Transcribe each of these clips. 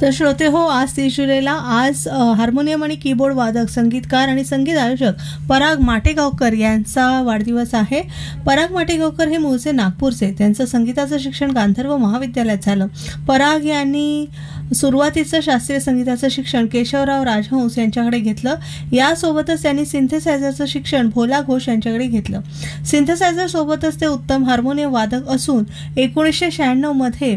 तर श्रोते हो, आज 30 जुलैला हार्मोनियम आणि कीबोर्ड वादक, संगीतकार आणि संगीत आयोजक पराग माटेगावकर यांचा वाढदिवस आहे. पराग माटेगावकर हे मूळचे नागपूरचे. त्यांचं संगीताचं शिक्षण गांधर्व महाविद्यालयात झालं. पराग यांनी सुरुवातीचं शास्त्रीय संगीताचं शिक्षण केशवराव राजहंस यांच्याकडे घेतलं. यासोबतच त्यांनी सिंथेसायझरचं शिक्षण भोला घोष यांच्याकडे घेतलं. सिंथेसायझर सोबतच ते उत्तम हार्मोनियम वादक असून 1996 मध्ये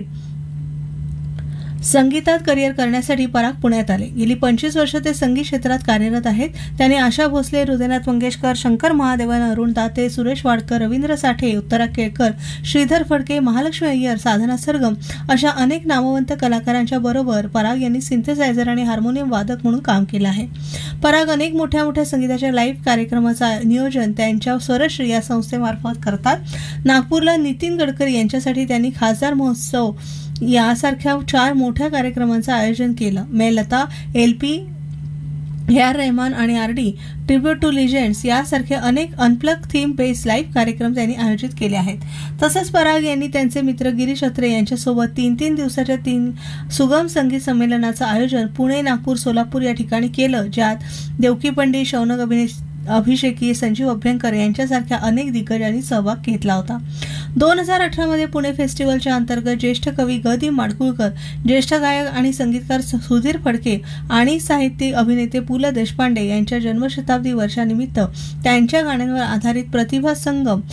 संगीतात करिअर करण्यासाठी पराग पुण्यात आले. गेली 25 वर्ष ते संगीत क्षेत्रात कार्यरत आहेत. त्यांनी आशा भोसले, हृदयनाथ मंगेशकर, शंकर महादेवन, अरुण दाते, सुरेश वाडकर, रवींद्र साठे, उत्तरा केळकर, श्रीधर फडके, महालक्ष्मी अय्यर, साधना सरगम अशा अनेक नामवंत कलाकारांच्या बरोबर पराग यांनी सिंथेसायझर आणि हार्मोनियम वादक म्हणून काम केलं आहे. पराग अनेक मोठ्या मोठ्या संगीताच्या लाईव्ह कार्यक्रमाचं नियोजन त्यांच्या स्वरश्री या संस्थेमार्फत करतात. नागपूरला नितीन गडकरी यांच्यासाठी त्यांनी खासदार महोत्सव यासारख्या 4 मोठ्या कार्यक्रमांचं आयोजन केलं. लता, LP, AR रहमान आणि RD, ट्रिब्यूट टू लिजेंड्स यासारखे अनेक अनप्लग थीम बेस्ड लाईव्ह कार्यक्रम त्यांनी आयोजित केले आहेत. तसंच पराग यांनी त्यांचे मित्र गिरीश अत्रे यांच्यासोबत 3 दिवसाच्या 3 सुगम संगीत संमेलनाचं आयोजन पुणे, नागपूर, सोलापूर या ठिकाणी केलं, ज्यात देवकी पंडित, शौनक अभिषेकी, संजीव अभ्यंकर यांच्यासारख्या अनेक दिग्गजांनी सहभाग घेतला होता. 2018 मध्ये पुणे फेस्टिवलच्या अंतर्गत ज्येष्ठ कवी ग. दी. माडगूळकर, ज्येष्ठ गायक आणि संगीतकार सुधीर फडके आणि साहित्यिक अभिनेते पु. ल. देशपांडे यांच्या जन्मशताब्दी वर्षानिमित्त त्यांच्या गाण्यांवर आधारित प्रतिभा संगम